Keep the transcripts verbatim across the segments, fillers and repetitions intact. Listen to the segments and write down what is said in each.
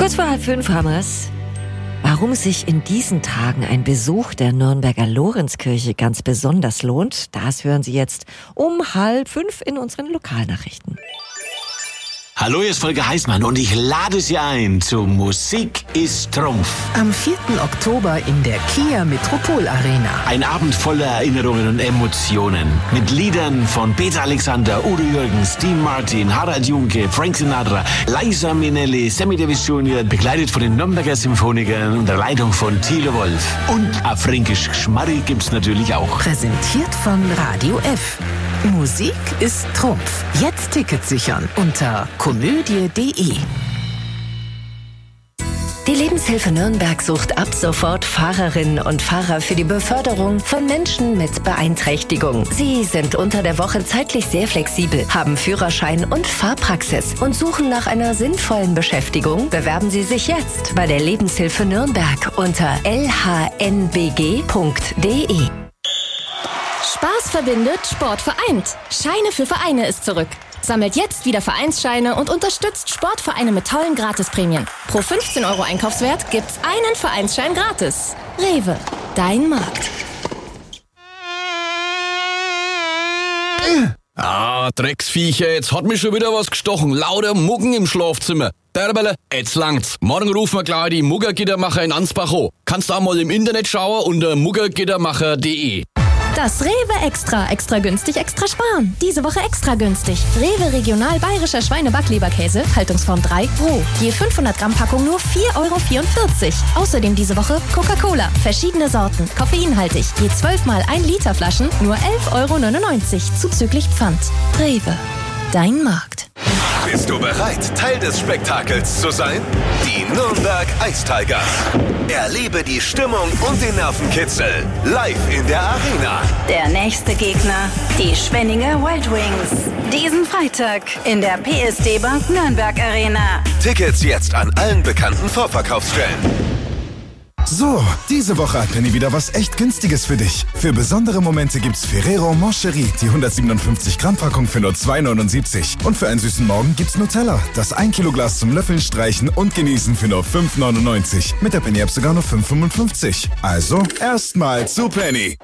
Kurz vor halb fünf haben wir's. Warum sich in diesen Tagen ein Besuch der Nürnberger Lorenzkirche ganz besonders lohnt, das hören Sie jetzt um halb fünf in unseren Lokalnachrichten. Hallo, hier ist Volker Heißmann und ich lade Sie ein zu Musik ist Trumpf. Am vierten Oktober in der Kia Metropol Arena. Ein Abend voller Erinnerungen und Emotionen. Mit Liedern von Peter Alexander, Udo Jürgens, Dean Martin, Harald Junke, Frank Sinatra, Liza Minnelli, Sammy Davis Junior, begleitet von den Nürnberger Symphonikern unter Leitung von Thilo Wolf. Und ein fränkisch Geschmarri gibt's natürlich auch. Präsentiert von Radio F. Musik ist Trumpf. Jetzt Tickets sichern unter komödie punkt de. Die Lebenshilfe Nürnberg sucht ab sofort Fahrerinnen und Fahrer für die Beförderung von Menschen mit Beeinträchtigung. Sie sind unter der Woche zeitlich sehr flexibel, haben Führerschein und Fahrpraxis und suchen nach einer sinnvollen Beschäftigung. Bewerben Sie sich jetzt bei der Lebenshilfe Nürnberg unter l h n b g punkt de. Spaß verbindet, Sport vereint. Scheine für Vereine ist zurück. Sammelt jetzt wieder Vereinsscheine und unterstützt Sportvereine mit tollen Gratisprämien. Pro fünfzehn Euro Einkaufswert gibt's einen Vereinsschein gratis. Rewe, dein Markt. Ah, Drecksviecher, jetzt hat mich schon wieder was gestochen. Lauter Muggen im Schlafzimmer. Derbele, jetzt langt's. Morgen rufen wir gleich die Muggergittermacher in Ansbach an. Kannst auch mal im Internet schauen unter muggergittermacher punkt de. Das Rewe Extra. Extra günstig, extra sparen. Diese Woche extra günstig. Rewe Regional Bayerischer Schweine-Backleberkäse, Haltungsform drei, roh. Je fünfhundert Gramm Packung nur vier Euro vierundvierzig. Außerdem diese Woche Coca-Cola. Verschiedene Sorten, koffeinhaltig. Je zwölf mal ein Liter Flaschen, nur elf Euro neunundneunzig. Zuzüglich Pfand. Rewe, dein Markt. Bist du bereit, Teil des Spektakels zu sein? Die Nürnberg Ice Tigers. Erlebe die Stimmung und den Nervenkitzel live in der Arena. Der nächste Gegner, die Schwenninger Wild Wings. Diesen Freitag in der P S D Bank Nürnberg Arena. Tickets jetzt an allen bekannten Vorverkaufsstellen. So, diese Woche hat Penny wieder was echt Günstiges für dich. Für besondere Momente gibt's Ferrero Moncherie, die hundertsiebenundfünfzig Gramm Packung für nur zwei neunundsiebzig. Und für einen süßen Morgen gibt's Nutella, das ein Kilo Glas zum Löffeln, Streichen und Genießen für nur fünf neunundneunzig. Mit der Penny App sogar nur fünf fünfundfünfzig. Also, erstmal zu Penny.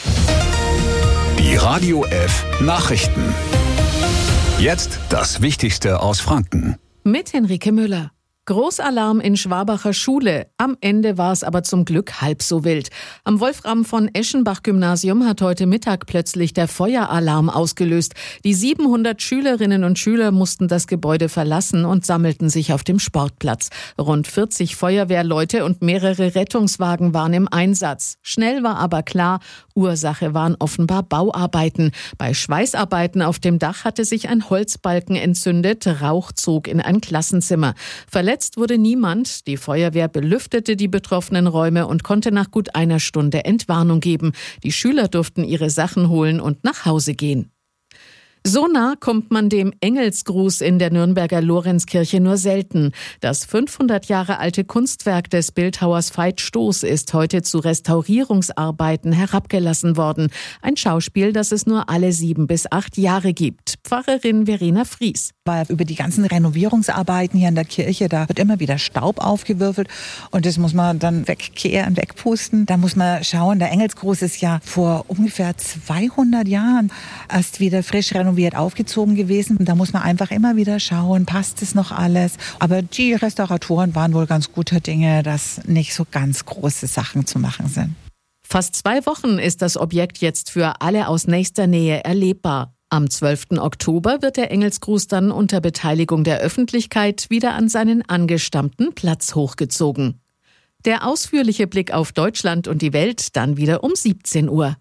Die Radio F Nachrichten. Jetzt das Wichtigste aus Franken. Mit Henrike Müller. Großalarm in Schwabacher Schule. Am Ende war es aber zum Glück halb so wild. Am Wolfram von Eschenbach-Gymnasium hat heute Mittag plötzlich der Feueralarm ausgelöst. Die siebenhundert Schülerinnen und Schüler mussten das Gebäude verlassen und sammelten sich auf dem Sportplatz. Rund vierzig Feuerwehrleute und mehrere Rettungswagen waren im Einsatz. Schnell war aber klar, Ursache waren offenbar Bauarbeiten. Bei Schweißarbeiten auf dem Dach hatte sich ein Holzbalken entzündet, Rauch zog in ein Klassenzimmer. Verletzt wurde niemand. Die Feuerwehr belüftete die betroffenen Räume und konnte nach gut einer Stunde Entwarnung geben. Die Schüler durften ihre Sachen holen und nach Hause gehen. So nah kommt man dem Engelsgruß in der Nürnberger Lorenzkirche nur selten. Das fünfhundert Jahre alte Kunstwerk des Bildhauers Veit Stoß ist heute zu Restaurierungsarbeiten herabgelassen worden. Ein Schauspiel, das es nur alle sieben bis acht Jahre gibt. Pfarrerin Verena Fries. Weil über die ganzen Renovierungsarbeiten hier in der Kirche, da wird immer wieder Staub aufgewirbelt und das muss man dann wegkehren, wegpusten. Da muss man schauen, der Engelsgruß ist ja vor ungefähr zweihundert Jahren erst wieder frisch renoviert wird aufgezogen gewesen. Da muss man einfach immer wieder schauen, passt es noch alles. Aber die Restauratoren waren wohl ganz guter Dinge, dass nicht so ganz große Sachen zu machen sind. Fast zwei Wochen ist das Objekt jetzt für alle aus nächster Nähe erlebbar. Am zwölften Oktober wird der Engelsgruß dann unter Beteiligung der Öffentlichkeit wieder an seinen angestammten Platz hochgezogen. Der ausführliche Blick auf Deutschland und die Welt dann wieder um siebzehn Uhr.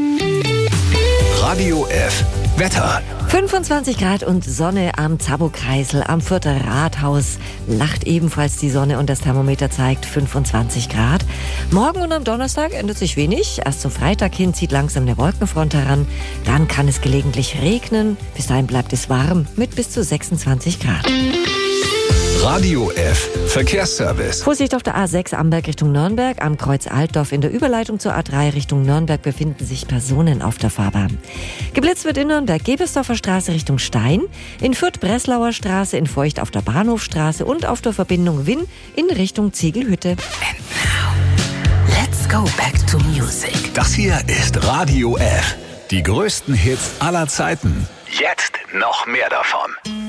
Radio F Wetter. fünfundzwanzig Grad und Sonne am Zabo-Kreisel, am Fürther Rathaus lacht ebenfalls die Sonne und das Thermometer zeigt fünfundzwanzig Grad. Morgen und am Donnerstag ändert sich wenig. Erst zum Freitag hin zieht langsam eine Wolkenfront heran. Dann kann es gelegentlich regnen. Bis dahin bleibt es warm mit bis zu sechsundzwanzig Grad. Radio F Verkehrsservice. Vorsicht auf der A sechs Amberg Richtung Nürnberg. Am Kreuz Altdorf in der Überleitung zur A drei Richtung Nürnberg befinden sich Personen auf der Fahrbahn. Geblitzt wird in Nürnberg Gebersdorfer Straße Richtung Stein, in Fürth Breslauer Straße, in Feucht auf der Bahnhofstraße und auf der Verbindung Winn in Richtung Ziegelhütte. And now, let's go back to music. Das hier ist Radio F. Die größten Hits aller Zeiten. Jetzt noch mehr davon.